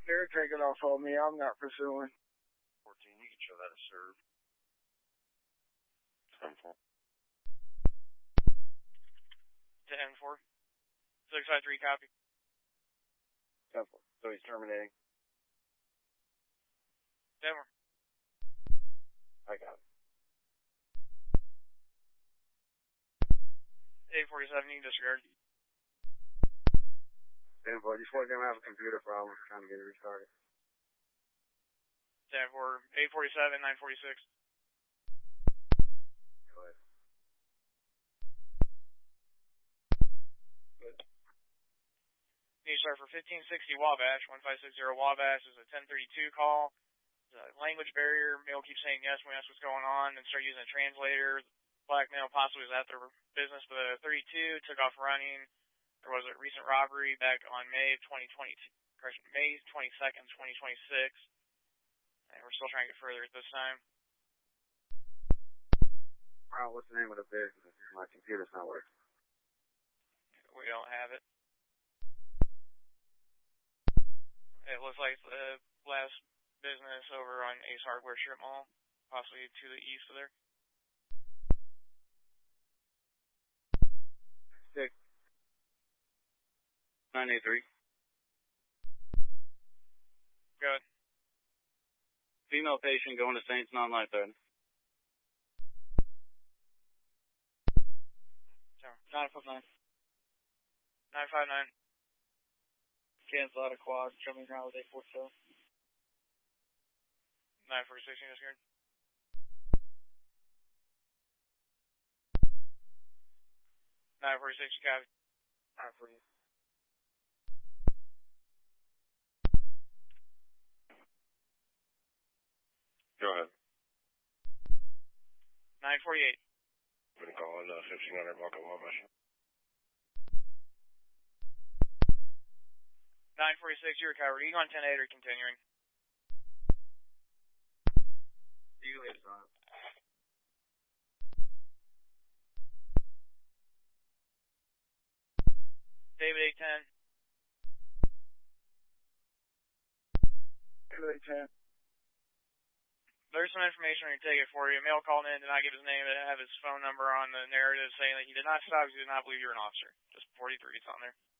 They're taking off on me. I'm not pursuing. 14, you can show that as served. 10-4. 10-4. 653, copy. 10-4. So he's terminating. 10-4. I got it. 847, you can disregard. 10-4. Just want them to have a computer problem. Trying to get it restarted. 10-4. 847, 946. Go ahead. Good. Need to start for 1560 Wabash. 1560 Wabash is a 1032 call. There's a language barrier. Male keeps saying yes when we ask what's going on and start using a translator. Black male possibly was at their business with a 32, took off running. There was a recent robbery back on May 22nd, 2026. And we're still trying to get further at this time. Wow, what's the name of the business? My computer's not working. We don't have it. It looks like the last business over on Ace Hardware Strip Mall, possibly to the east of there. 6. 983. Go ahead. Female patient going to Saints non-life thread. 959. 959. Cancel out a quad. Jumping around with 847. 946, you disregard. 946, you copy. 948. Go ahead. 948. Been calling 1500 Buckle Wabash. 946, you recovered. Are you going 10-8 or continuing? You leave on. David 810. David 810. There's some information we can take it for you. A male called in, did not give his name, didn't have his phone number on the narrative saying that he did not stop because he did not believe you were an officer. Just 43, it's on there.